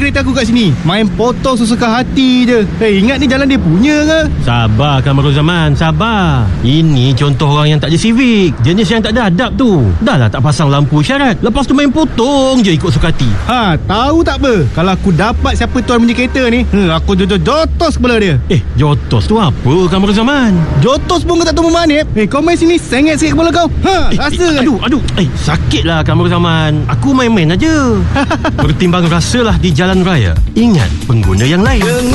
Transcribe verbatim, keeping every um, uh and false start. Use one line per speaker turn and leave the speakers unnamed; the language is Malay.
kereta aku kat sini. Main potong sesuka hati je. Eh, ingat ni jalan dia punya ke?
Sabar Kamarul Zaman, sabar. Ini contoh orang yang tak ada civic. Jenis yang tak ada adab tu. Dah lah tak pasang lampu isyarat, lepas tu main potong je ikut suka hati.
Ha, tahu tak apa? Kalau aku dapat siapa tuan punya kereta ni, hmm, aku jotos kepala dia.
Eh, jotos tu apa Kamarul Zaman?
Jotos pun kau tak tahu mana. Eh, kau main sini sengit sikit kepala kau. Ha,
Eh,
rasa
eh,
kan?
aduh, aduh. Eh, sakit lah Kamarul Zaman. Aku main-main aja. Bertimbang rasalah di jalan raya. Ingat pengguna yang lain.